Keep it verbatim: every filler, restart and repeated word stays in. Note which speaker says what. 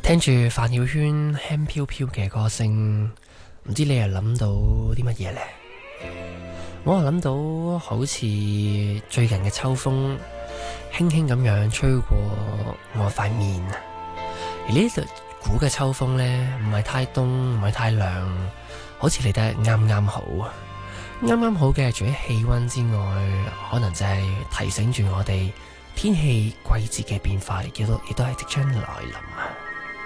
Speaker 1: 聽住范曉萱輕飄飄嘅歌聲，唔知你又諗到啲乜嘢呢？我又諗到好似最近嘅秋風輕輕咁樣吹過我塊面，而呢股嘅秋風呢，唔係太凍，唔係太涼，好似嚟得啱啱好。啱啱好嘅，除咗氣溫之外，可能就係提醒住我哋天氣季節嘅變化，亦都亦都係即將來臨啊！